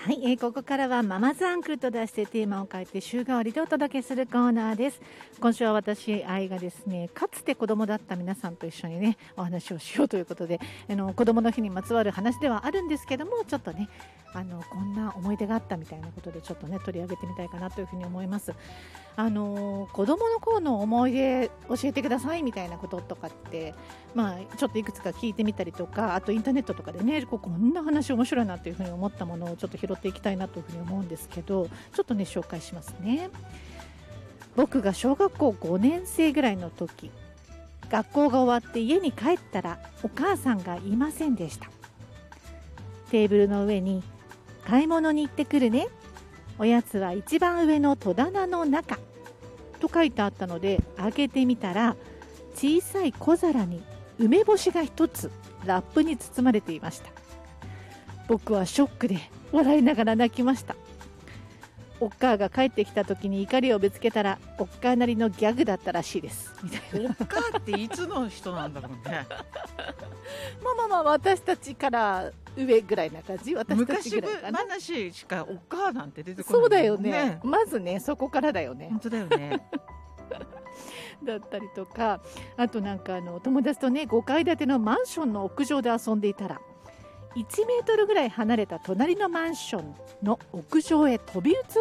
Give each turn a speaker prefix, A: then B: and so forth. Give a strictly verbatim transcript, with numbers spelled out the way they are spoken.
A: はい、えー、ここからはママズアンクルと出してテーマを変えて週替わりでお届けするコーナーです。今週は私愛がですね、かつて子供だった皆さんと一緒にねお話をしようということで、あの子供の日にまつわる話ではあるんですけども、ちょっとねあのこんな思い出があったみたいなことでちょっとね取り上げてみたいかなというふうに思います。あの子供の頃の思い出教えてくださいみたいなこととかって、まあ、ちょっといくつか聞いてみたりとか、あとインターネットとかでねこんな話面白いなというふうに思ったものをちょっと拾っていきたいなというふうに思うんですけど、ちょっとね紹介しますね。僕が小学校ごねん生ぐらいの時、学校が終わって家に帰ったらお母さんがいませんでした。テーブルの上に買い物に行ってくるね、おやつは一番上の戸棚の中と書いてあったので開けてみたら、小さい小皿に梅干しが一つラップに包まれていました。僕はショックで笑いながら泣きました。おっかあが帰ってきた時に怒りをぶつけたらおっかあなりのギャグだったらしいですみたいな。
B: おっかあっていつの人なんだろうね。
A: まあまあまあ私たちから上ぐらいな感じ。私たちぐらいかな。
B: 昔話しかおっかあなんて出てこない、
A: そうだよね。まずねそこからだよね。
B: 本当だよね。
A: だったりとか、あとなんかあの友達とねごかい建てのマンションの屋上で遊んでいたら、いちメートルぐらい離れた隣のマンションの屋上へ飛び移